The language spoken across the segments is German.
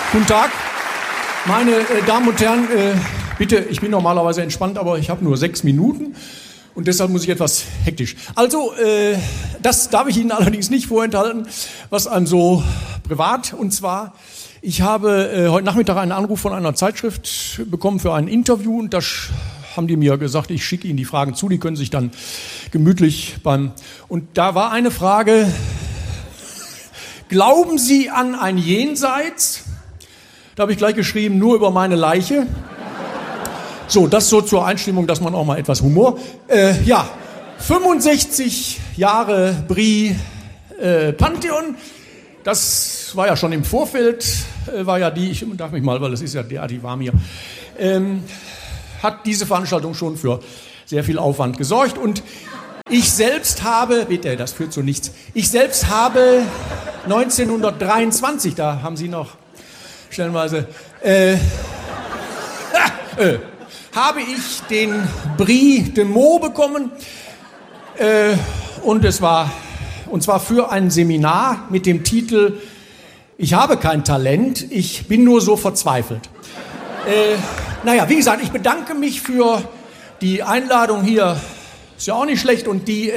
Guten Tag, meine Damen und Herren, bitte, ich bin normalerweise entspannt, aber ich habe nur 6 Minuten und deshalb muss ich etwas hektisch. Also, das darf ich Ihnen allerdings nicht vorenthalten, was einem so privat, und zwar, ich habe heute Nachmittag einen Anruf von einer Zeitschrift bekommen für ein Interview und da haben die mir gesagt, ich schicke Ihnen die Fragen zu, die können sich dann gemütlich und da war eine Frage: Glauben Sie an ein Jenseits? Da habe ich gleich geschrieben, nur über meine Leiche. So, das so zur Einstimmung, dass man auch mal etwas Humor. 65 Jahre Brie Pantheon. Das war ja schon im Vorfeld, ich darf mich mal, weil das ist ja derartig warm hier, hat diese Veranstaltung schon für sehr viel Aufwand gesorgt. Und ich selbst habe, bitte, das führt zu nichts, 1923, da haben Sie noch stellenweise, habe ich den Prix de Meaux bekommen und zwar für ein Seminar mit dem Titel Ich habe kein Talent, ich bin nur so verzweifelt. Wie gesagt, ich bedanke mich für die Einladung hier, ist ja auch nicht schlecht, und die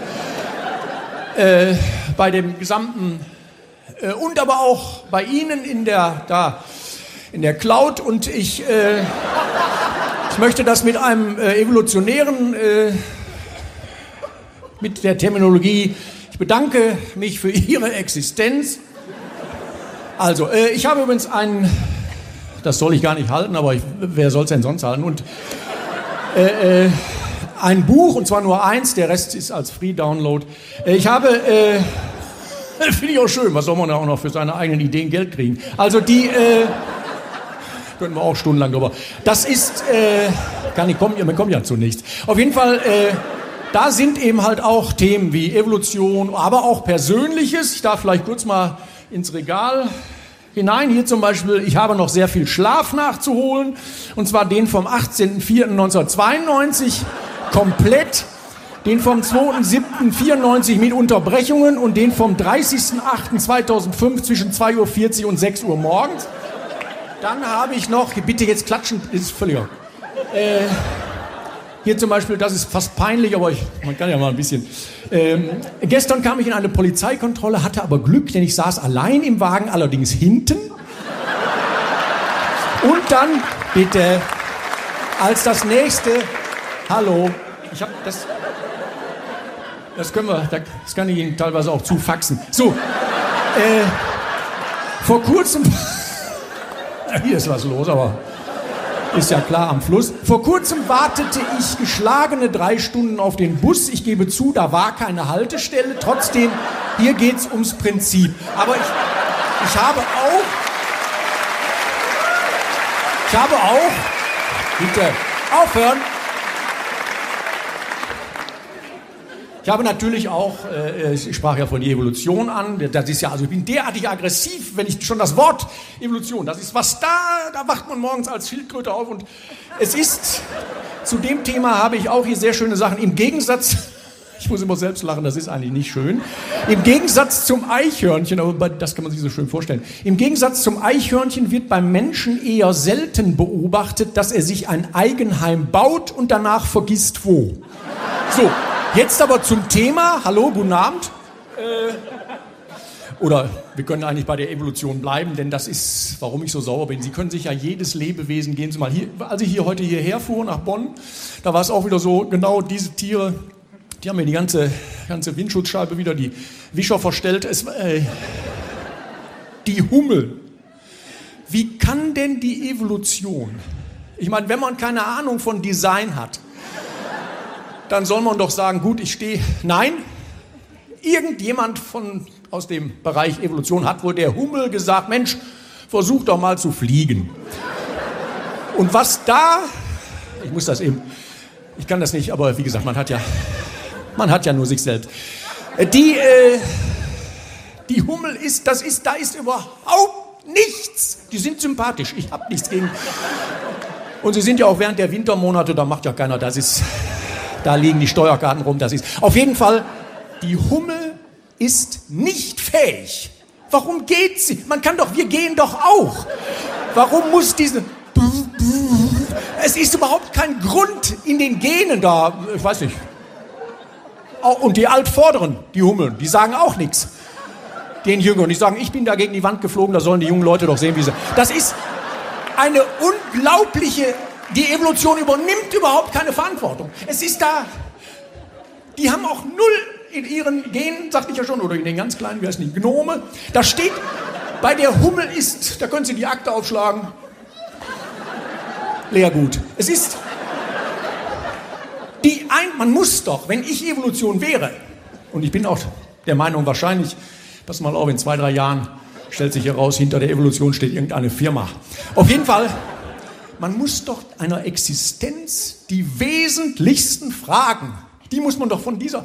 bei dem gesamten und aber auch bei Ihnen in der Cloud, und ich möchte das mit einem evolutionären, mit der Terminologie, ich bedanke mich für Ihre Existenz. Also, ich habe übrigens das soll ich gar nicht halten, aber wer soll es denn sonst halten, und ein Buch, und zwar nur eins, der Rest ist als Free-Download. Ich habe... Finde ich auch schön, was soll man da auch noch für seine eigenen Ideen Geld kriegen? Also die, können wir auch stundenlang drüber. Das ist, man kommt ja zu nichts. Auf jeden Fall, da sind eben halt auch Themen wie Evolution, aber auch Persönliches. Ich darf vielleicht kurz mal ins Regal hinein. Hier zum Beispiel, ich habe noch sehr viel Schlaf nachzuholen. Und zwar den vom 18.04.1992 komplett. Den vom 2.7.94 mit Unterbrechungen und den vom 30.08.2005 zwischen 2.40 Uhr und 6 Uhr morgens. Dann habe ich noch, bitte jetzt klatschen, ist völlig... hier zum Beispiel, das ist fast peinlich, aber man kann ja mal ein bisschen... gestern kam ich in eine Polizeikontrolle, hatte aber Glück, denn ich saß allein im Wagen, allerdings hinten. Und dann, bitte, als das nächste... Hallo, ich habe das... Das kann ich Ihnen teilweise auch zufaxen. So, vor kurzem, hier ist was los, aber ist ja klar am Fluss. Vor kurzem wartete ich geschlagene 3 Stunden auf den Bus. Ich gebe zu, da war keine Haltestelle. Trotzdem, hier geht's ums Prinzip. Aber ich habe auch, bitte aufhören. Ich habe natürlich auch, ich sprach ja von der Evolution an, das ist ja, also ich bin derartig aggressiv, wenn ich schon das Wort Evolution, das ist was da wacht man morgens als Schildkröte auf, und es ist, zu dem Thema habe ich auch hier sehr schöne Sachen, im Gegensatz, ich muss immer selbst lachen, das ist eigentlich nicht schön, im Gegensatz zum Eichhörnchen, aber das kann man sich so schön vorstellen, im Gegensatz zum Eichhörnchen wird beim Menschen eher selten beobachtet, dass er sich ein Eigenheim baut und danach vergisst wo. So. Jetzt aber zum Thema. Hallo, guten Abend. Oder wir können eigentlich bei der Evolution bleiben, denn das ist, warum ich so sauer bin. Sie können sich ja jedes Lebewesen, gehen Sie mal hier, als ich heute hierher fuhr nach Bonn, da war es auch wieder so, genau diese Tiere, die haben mir die ganze Windschutzscheibe wieder die Wischer verstellt. Die Hummel. Wie kann denn die Evolution, ich meine, wenn man keine Ahnung von Design hat, dann soll man doch sagen, gut, nein, irgendjemand aus dem Bereich Evolution hat wohl der Hummel gesagt, Mensch, versuch doch mal zu fliegen. Und was da, ich kann das nicht, aber wie gesagt, man hat ja nur sich selbst. Die Hummel da ist überhaupt nichts. Die sind sympathisch, ich habe nichts gegen. Und sie sind ja auch während der Wintermonate, da macht ja keiner, da liegen die Steuerkarten rum, auf jeden Fall, die Hummel ist nicht fähig, Warum geht sie? Wir gehen doch auch. Warum muss diese... Es ist überhaupt kein Grund in den Genen da, ich weiß nicht. Und die Altvorderen, die Hummeln, die sagen auch nichts. Den Jüngeren, die sagen, ich bin da gegen die Wand geflogen, da sollen die jungen Leute doch sehen, wie sie... Das ist eine unglaubliche... Die Evolution übernimmt überhaupt keine Verantwortung. Es ist da... Die haben auch null in ihren Genen, sagte ich ja schon, oder in den ganz kleinen, wie heißen die, Gnome. Da steht, bei der Hummel ist, da können Sie die Akte aufschlagen, Lehrgut. Es ist... Man muss doch, wenn ich Evolution wäre, und ich bin auch der Meinung wahrscheinlich, pass mal auf, in 2, 3 Jahren stellt sich heraus, hinter der Evolution steht irgendeine Firma. Auf jeden Fall, man muss doch einer Existenz die wesentlichsten Fragen, die muss man doch von dieser